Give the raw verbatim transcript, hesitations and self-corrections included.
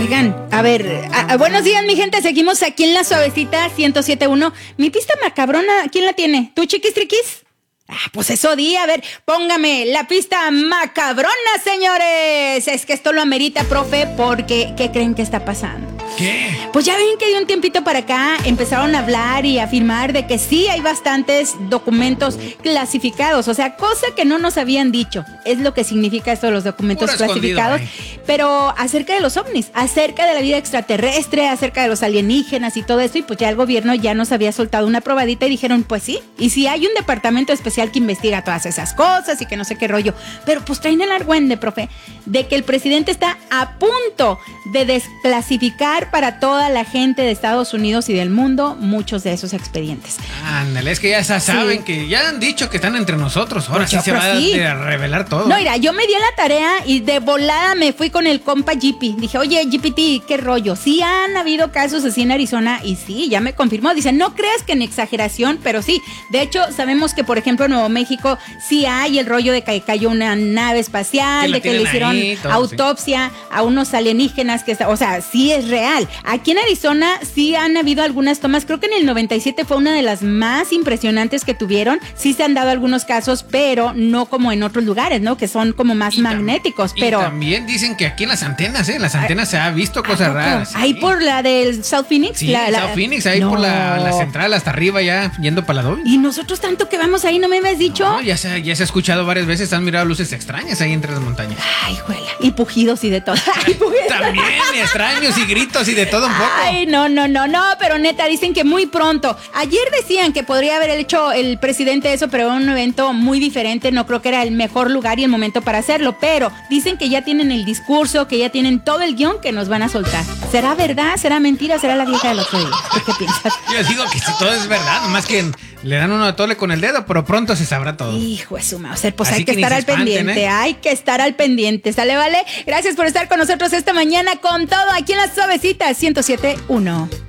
Oigan, a ver, a, a, buenos días mi gente, seguimos aquí en la suavecita ciento siete punto uno. Mi pista macabrona, ¿quién la tiene? ¿Tú, chiquis triquis? Ah, pues eso di, a ver, póngame la pista macabrona, señores. Es que esto lo amerita, profe, porque ¿qué creen que está pasando? ¿Qué? Pues ya ven que de un tiempito para acá empezaron a hablar y afirmar de que sí hay bastantes documentos clasificados, o sea, cosa que no nos habían dicho. Es lo que significa esto de los documentos Puro clasificados, pero acerca de los ovnis, acerca de la vida extraterrestre, acerca de los alienígenas y todo esto, y pues ya el gobierno ya nos había soltado una probadita y dijeron, pues sí, y si hay un departamento especial que investiga todas esas cosas y que no sé qué rollo, pero pues traen el argüende, profe, de que el presidente está a punto de desclasificar para toda la gente de Estados Unidos y del mundo muchos de esos expedientes. Ándale, es que ya saben sí. que ya han dicho que están entre nosotros. Ahora pues sí se va sí. a revelar todo. No, mira, yo me di a la tarea y de volada me fui con el compa G P. Dije, oye, G P T, ¿qué rollo? Sí han habido casos así en Arizona y sí, ya me confirmó. Dice, no creas que en exageración, pero sí. De hecho, sabemos que, por ejemplo, en Nuevo México sí hay el rollo de que cayó una nave espacial, que de que le hicieron ahí, todo, autopsia sí. a unos alienígenas, que, o sea, sí es real. Aquí en Arizona sí han habido algunas tomas, creo que en el noventa y siete fue una de las más impresionantes que tuvieron, sí se han dado algunos casos, pero no como en otros lugares, ¿no? Que son como más y magnéticos, tam- pero... Y también dicen que aquí en las antenas, ¿eh? En las antenas se ha visto cosas ¿a raras. Ahí ¿sí? por la del South Phoenix. Sí, la, la... South Phoenix, ahí no. por la, la central hasta arriba ya, yendo para la Dobby. Y nosotros tanto que vamos ahí, ¿no me habías dicho? No, ya se, ya se ha escuchado varias veces, han mirado luces extrañas ahí entre las montañas. Ay, juela. Y pujidos y de todo. Ay, también, y extraños y gritos y de todo un poco. Ay, no, no, no, no, pero neta, dicen que muy pronto. Ayer decían que podría haber hecho el presidente eso, pero era un evento muy diferente, no creo que era el mejor lugar y el momento para hacerlo, pero dicen que ya tienen el discurso, que ya tienen todo el guión que nos van a soltar. ¿Será verdad? ¿Será mentira? ¿Será la vieja del otro día? ¿Qué piensas? Yo digo que si todo es verdad, nomás que le dan uno a tole con el dedo, pero pronto se sabrá todo. Hijo de su mouse, pues Así hay que, que estar al espanten, pendiente, ¿eh? Hay que estar al pendiente, ¿sale, vale? Gracias por estar con nosotros esta mañana con todo aquí en la suavecita ciento siete punto uno.